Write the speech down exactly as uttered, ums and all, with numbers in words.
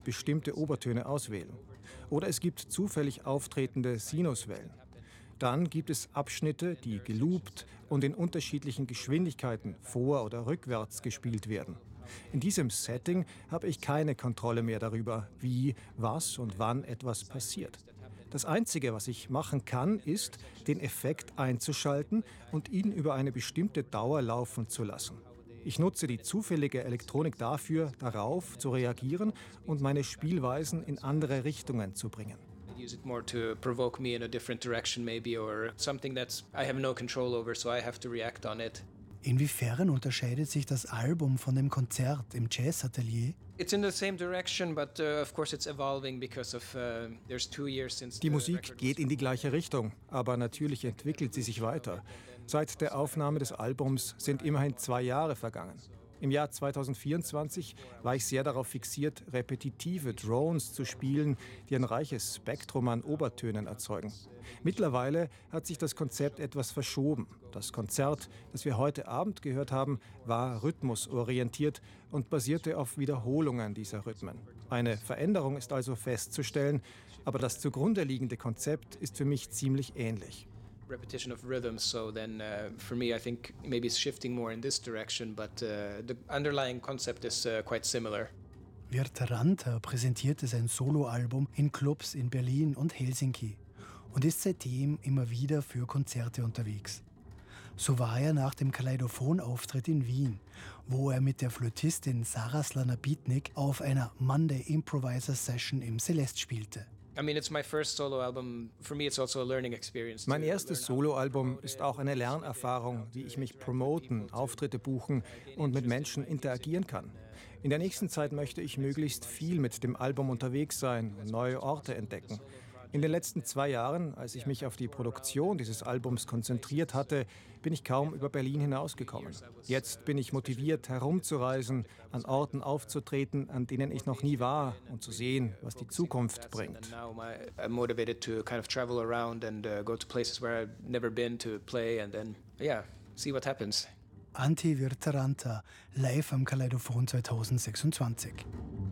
bestimmte Obertöne auswählen. Oder es gibt zufällig auftretende Sinuswellen. Dann gibt es Abschnitte, die geloopt und in unterschiedlichen Geschwindigkeiten vor- oder rückwärts gespielt werden. In diesem Setting habe ich keine Kontrolle mehr darüber, wie, was und wann etwas passiert. Das Einzige, was ich machen kann, ist, den Effekt einzuschalten und ihn über eine bestimmte Dauer laufen zu lassen. Ich nutze die zufällige Elektronik dafür, darauf zu reagieren und meine Spielweisen in andere Richtungen zu bringen. I use it more to provoke me in a different direction maybe, or something that I have no control over, so I have to react on it. Inwiefern unterscheidet sich das Album von dem Konzert im Jazzatelier? It's in the same direction, but uh, of course it's evolving because of uh, there's two years since Die the Musik record geht in die gleiche Richtung, aber natürlich entwickelt sie sich weiter. Seit der Aufnahme des Albums sind immerhin zwei Jahre vergangen. Im Jahr zweitausendvierundzwanzig war ich sehr darauf fixiert, repetitive Drones zu spielen, die ein reiches Spektrum an Obertönen erzeugen. Mittlerweile hat sich das Konzept etwas verschoben. Das Konzert, das wir heute Abend gehört haben, war rhythmusorientiert und basierte auf Wiederholungen dieser Rhythmen. Eine Veränderung ist also festzustellen, aber das zugrunde liegende Konzept ist für mich ziemlich ähnlich. repetition of rhythms, so then uh, for me I think maybe it's shifting more in this direction, but uh, the underlying concept is uh, quite similar. Virtaranta präsentierte sein Soloalbum in Clubs in Berlin und Helsinki und ist seitdem immer wieder für Konzerte unterwegs. So war er nach dem Kaleidophon-Auftritt in Wien, wo er mit der Flötistin Sarah Slana-Bitnik auf einer Monday Improviser Session im Celeste spielte. I mean, it's my first solo album. For me, it's also a learning experience. Mein erstes Soloalbum ist auch eine Lernerfahrung, wie ich mich promoten, Auftritte buchen und mit Menschen interagieren kann. In der nächsten Zeit möchte ich möglichst viel mit dem Album unterwegs sein und neue Orte entdecken. In den letzten zwei Jahren, als ich mich auf die Produktion dieses Albums konzentriert hatte, bin ich kaum über Berlin hinausgekommen. Jetzt bin ich motiviert, herumzureisen, an Orten aufzutreten, an denen ich noch nie war und zu sehen, was die Zukunft bringt. I'm motivated to kind of travel around and uh, go to places where I've never been to play and then, yeah, see what happens. Antti Virtaranta, live am Kaleidophon zweitausendsechsundzwanzig.